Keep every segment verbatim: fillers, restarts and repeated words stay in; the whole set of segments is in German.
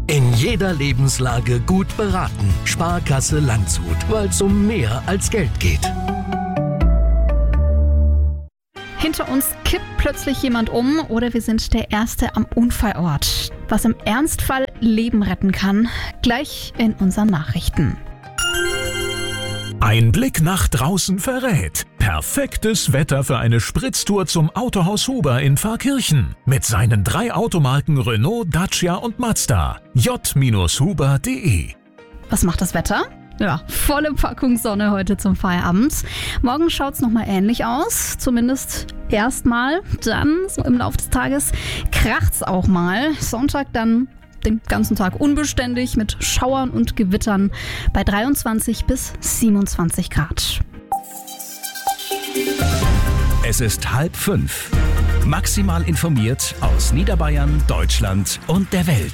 In jeder Lebenslage gut beraten. Sparkasse Landshut, weil es um mehr als Geld geht. Hinter uns kippt plötzlich jemand um oder wir sind der Erste am Unfallort. Was im Ernstfall Leben retten kann, gleich in unseren Nachrichten. Ein Blick nach draußen verrät. Perfektes Wetter für eine Spritztour zum Autohaus Huber in Pfarrkirchen. Mit seinen drei Automarken Renault, Dacia und Mazda. j Huber punkt de. Was macht das Wetter? Ja, volle Packung Sonne heute zum Feierabend. Morgen schaut es nochmal ähnlich aus, zumindest erstmal. Dann, so im Laufe des Tages, kracht's auch mal. Sonntag dann den ganzen Tag unbeständig mit Schauern und Gewittern bei dreiundzwanzig bis siebenundzwanzig Grad. Es ist halb fünf. Maximal informiert aus Niederbayern, Deutschland und der Welt.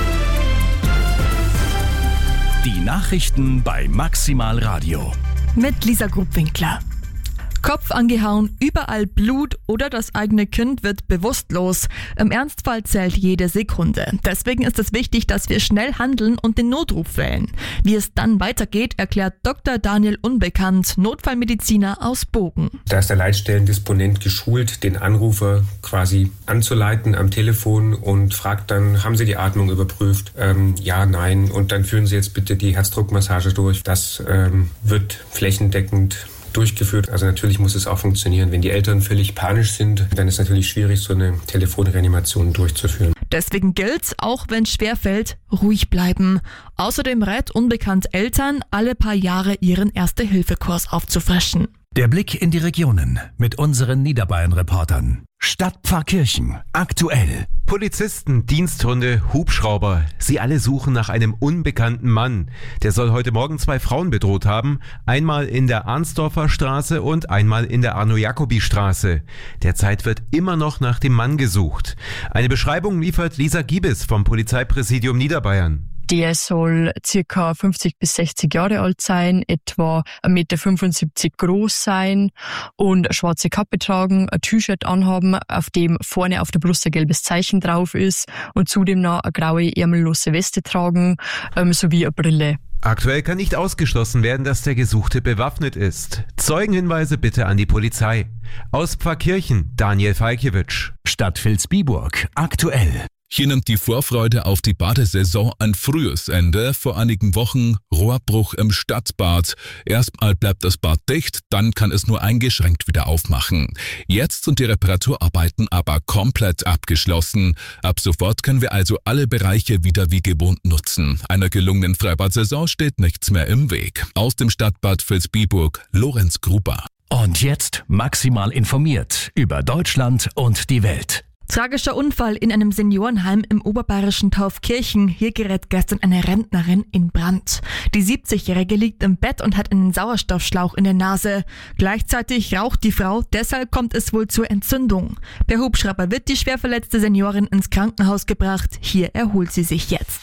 Die Nachrichten bei Maximal Radio. Mit Lisa Grubwinkler. Kopf angehauen, überall Blut oder das eigene Kind wird bewusstlos. Im Ernstfall zählt jede Sekunde. Deswegen ist es wichtig, dass wir schnell handeln und den Notruf wählen. Wie es dann weitergeht, erklärt Doktor Daniel Unbekannt, Notfallmediziner aus Bogen. Da ist der Leitstellendisponent geschult, den Anrufer quasi anzuleiten am Telefon und fragt dann, haben Sie die Atmung überprüft? Ähm, ja, nein. Und dann führen Sie jetzt bitte die Herzdruckmassage durch. Das ähm, wird flächendeckend durchgeführt. Also natürlich muss es auch funktionieren. Wenn die Eltern völlig panisch sind, dann ist es natürlich schwierig, so eine Telefonreanimation durchzuführen. Deswegen gilt, auch wenn es schwerfällt, ruhig bleiben. Außerdem rät Unbekannt Eltern, alle paar Jahre ihren Erste-Hilfe-Kurs aufzufrischen. Der Blick in die Regionen mit unseren Niederbayern-Reportern. Stadt Pfarrkirchen, aktuell. Polizisten, Diensthunde, Hubschrauber. Sie alle suchen nach einem unbekannten Mann. Der soll heute Morgen zwei Frauen bedroht haben. Einmal in der Arnsdorfer Straße und einmal in der Arno-Jacobi-Straße. Derzeit wird immer noch nach dem Mann gesucht. Eine Beschreibung liefert Lisa Giebes vom Polizeipräsidium Niederbayern. Der soll circa fünfzig bis sechzig Jahre alt sein, etwa eins Komma fünfundsiebzig Meter groß sein und eine schwarze Kappe tragen, ein T-Shirt anhaben, auf dem vorne auf der Brust ein gelbes Zeichen drauf ist und zudem noch eine graue ärmellose Weste tragen, ähm, sowie eine Brille. Aktuell kann nicht ausgeschlossen werden, dass der Gesuchte bewaffnet ist. Zeugenhinweise bitte an die Polizei. Aus Pfarrkirchen, Daniel Falkiewicz. Stadt Vilsbiburg, aktuell. Hier nimmt die Vorfreude auf die Badesaison ein frühes Ende. Vor einigen Wochen Rohrbruch im Stadtbad. Erstmal bleibt das Bad dicht, dann kann es nur eingeschränkt wieder aufmachen. Jetzt sind die Reparaturarbeiten aber komplett abgeschlossen. Ab sofort können wir also alle Bereiche wieder wie gewohnt nutzen. Einer gelungenen Freibad-Saison steht nichts mehr im Weg. Aus dem Stadtbad Vilsbiburg, Lorenz Gruber. Und jetzt maximal informiert über Deutschland und die Welt. Tragischer Unfall in einem Seniorenheim im oberbayerischen Taufkirchen. Hier gerät gestern eine Rentnerin in Brand. Die siebzigjährige liegt im Bett und hat einen Sauerstoffschlauch in der Nase. Gleichzeitig raucht die Frau, deshalb kommt es wohl zur Entzündung. Per Hubschrauber wird die schwer verletzte Seniorin ins Krankenhaus gebracht. Hier erholt sie sich jetzt.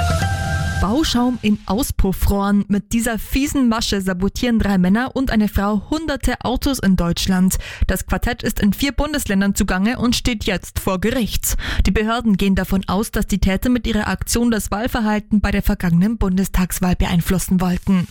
Bauschaum in Auspuffrohren. Mit dieser fiesen Masche sabotieren drei Männer und eine Frau hunderte Autos in Deutschland. Das Quartett ist in vier Bundesländern zugange und steht jetzt vor Gericht. Die Behörden gehen davon aus, dass die Täter mit ihrer Aktion das Wahlverhalten bei der vergangenen Bundestagswahl beeinflussen wollten.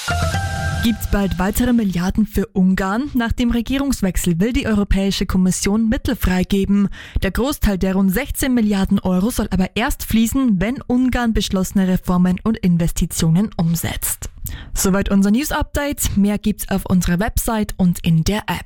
Gibt's bald weitere Milliarden für Ungarn? Nach dem Regierungswechsel will die Europäische Kommission Mittel freigeben. Der Großteil der rund sechzehn Milliarden Euro soll aber erst fließen, wenn Ungarn beschlossene Reformen und Investitionen umsetzt. Soweit unser News-Update. Mehr gibt's auf unserer Website und in der App.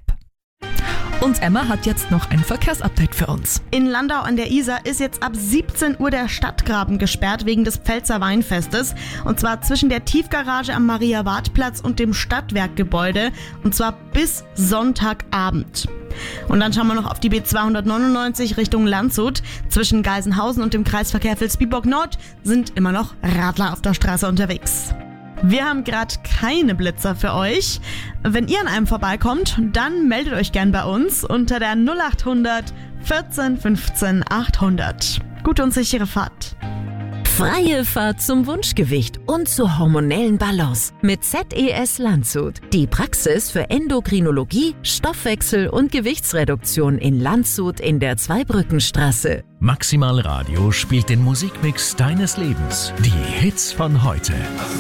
Und Emma hat jetzt noch ein Verkehrsupdate für uns. In Landau an der Isar ist jetzt ab siebzehn Uhr der Stadtgraben gesperrt wegen des Pfälzer Weinfestes. Und zwar zwischen der Tiefgarage am Maria-Wart-Platz und dem Stadtwerkgebäude. Und zwar bis Sonntagabend. Und dann schauen wir noch auf die B zweihundertneunundneunzig Richtung Landshut. Zwischen Geisenhausen und dem Kreisverkehr Vilsbiburg Nord sind immer noch Radler auf der Straße unterwegs. Wir haben gerade keine Blitzer für euch. Wenn ihr an einem vorbeikommt, dann meldet euch gern bei uns unter der null achthundert vierzehn fünfzehn achthundert. Gute und sichere Fahrt. Freie Fahrt zum Wunschgewicht und zur hormonellen Balance mit Z E S Landshut. Die Praxis für Endokrinologie, Stoffwechsel und Gewichtsreduktion in Landshut in der Zweibrückenstraße. Maximal Radio spielt den Musikmix deines Lebens. Die Hits von heute.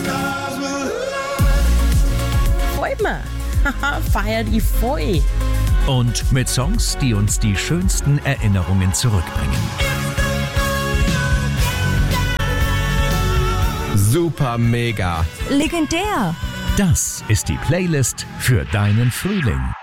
Freut mal. Haha, feiert die voll. Und mit Songs, die uns die schönsten Erinnerungen zurückbringen. Super mega. Legendär. Das ist die Playlist für deinen Frühling.